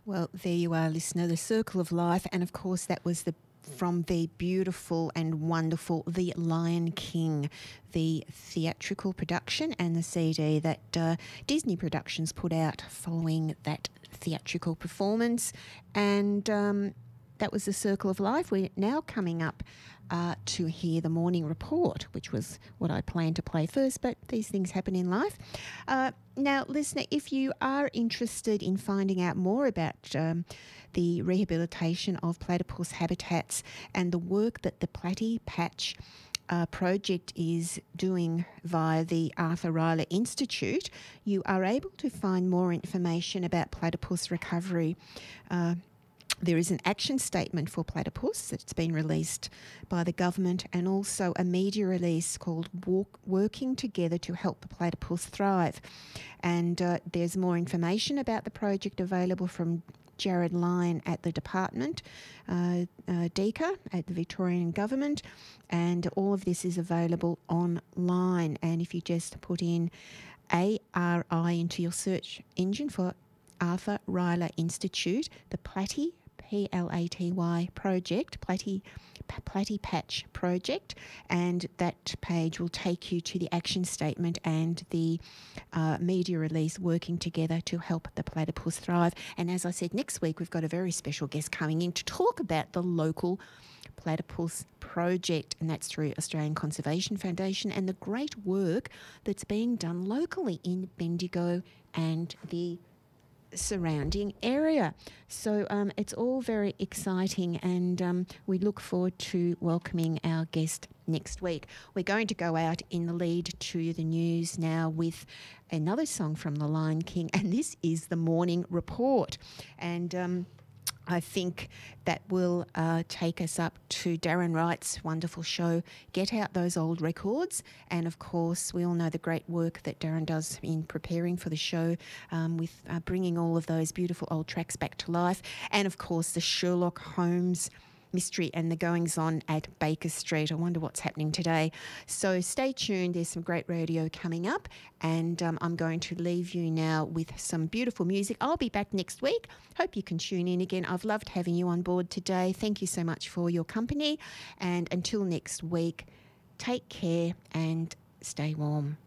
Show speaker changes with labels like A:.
A: Well, there you are, listener, The Circle of Life. And of course, that was from the beautiful and wonderful The Lion King, the theatrical production and the CD that Disney Productions put out following that theatrical performance. And that was The Circle of Life. We're now coming up to hear the morning report, which was what I planned to play first, but these things happen in life. Now, listener, if you are interested in finding out more about the rehabilitation of platypus habitats and the work that the Platy Patch project is doing via the Arthur Rylah Institute, you are able to find more information about platypus recovery. There is an action statement for platypus that's been released by the government, and also a media release called Working Together to Help the Platypus Thrive. And there's more information about the project available from Jared Lyon at the department, DECA at the Victorian Government, and all of this is available online. And if you just put in ARI into your search engine for Arthur Rylah Institute, the Platy, Platy project, Platy Patch project, and that page will take you to the action statement and the media release Working Together to Help the Platypus Thrive. And as I said, next week we've got a very special guest coming in to talk about the local platypus project, and that's through Australian Conservation Foundation and the great work that's being done locally in Bendigo and the surrounding area. So it's all very exciting, and we look forward to welcoming our guest next week. We're going to go out in the lead to the news now with another song from The Lion King, and this is The Morning Report. And I think that will take us up to Darren Wright's wonderful show, Get Out Those Old Records. And, of course, we all know the great work that Darren does in preparing for the show with bringing all of those beautiful old tracks back to life. And, of course, the Sherlock Holmes mystery and the goings-on at Baker Street. I wonder what's happening today. So stay tuned. There's some great radio coming up, and I'm going to leave you now with some beautiful music. I'll be back next week. Hope you can tune in again. I've loved having you on board today. Thank you so much for your company, and until next week, take care and stay warm.